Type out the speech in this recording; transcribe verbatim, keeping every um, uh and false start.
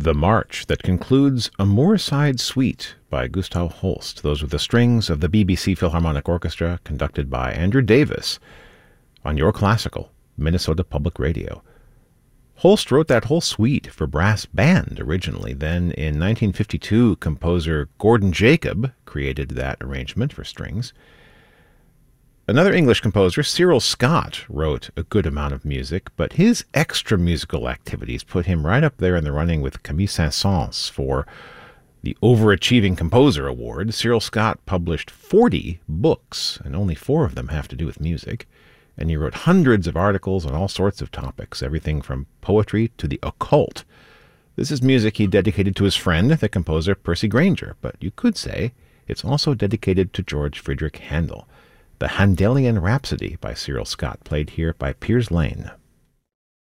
The march that concludes A Moorside Suite by Gustav Holst. Those were the strings of the B B C Philharmonic Orchestra, conducted by Andrew Davis, on Your Classical, Minnesota Public Radio. Holst wrote that whole suite for brass band originally. Then in nineteen fifty-two, composer Gordon Jacob created that arrangement for strings. Another English composer, Cyril Scott, wrote a good amount of music, but his extra musical activities put him right up there in the running with Camille Saint-Saëns for the Overachieving Composer Award. Cyril Scott published forty books, and only four of them have to do with music, and he wrote hundreds of articles on all sorts of topics, everything from poetry to the occult. This is music he dedicated to his friend, the composer Percy Grainger, but you could say it's also dedicated to George Friedrich Handel. The Handelian Rhapsody by Cyril Scott, played here by Piers Lane.